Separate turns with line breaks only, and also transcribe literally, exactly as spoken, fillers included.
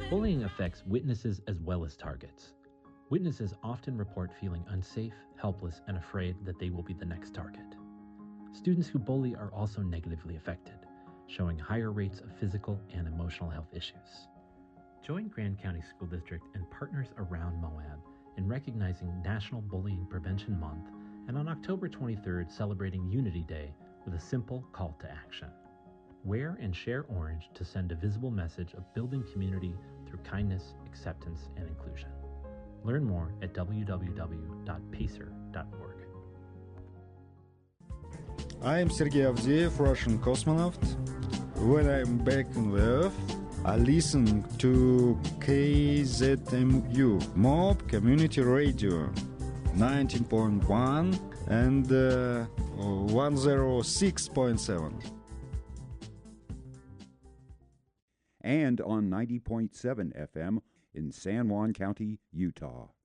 Bullying affects witnesses as well as targets. Witnesses often report feeling unsafe, helpless, and afraid that they will be the next target. Students who bully are also negatively affected, showing higher rates of physical and emotional health issues. Join Grand County School District and partners around Moab in recognizing National Bullying Prevention Month and on October twenty-third celebrating Unity Day with a simple call to action. Wear and share orange to send a visible message of building community through kindness, acceptance, and inclusion. Learn more at w w w dot pacer dot org.
I am Sergei Avdeyev, Russian cosmonaut. When I'm back on the Earth, I listen to K Z M U, Moab Community Radio, nineteen point one and uh, one oh six point seven.
And on ninety point seven F M in San Juan County, Utah.